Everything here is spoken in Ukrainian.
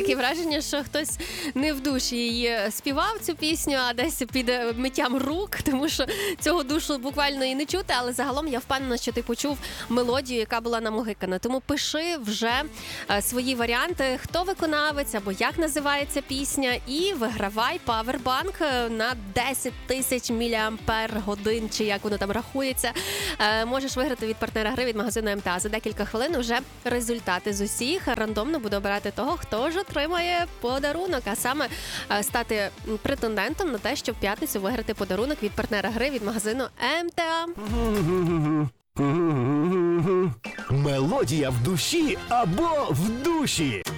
таке враження, що хтось не в душі її співав цю пісню, а десь під миттям рук, тому що цього душу буквально і не чути, але загалом я впевнена, що ти почув мелодію, яка була намугикана. Тому пиши вже свої варіанти, хто виконавець або як називається пісня, і вигравай павербанк на 10 тисяч міліампер-годин, чи як воно там рахується. Можеш виграти від партнера гри від магазину МТА. За декілька хвилин вже результати з усіх. Рандомно буду обирати того, хто ж отримає подарунок, а саме стати претендентом на те, щоб в п'ятницю виграти подарунок від партнера гри від магазину МТА. Мелодія в душі або в душі.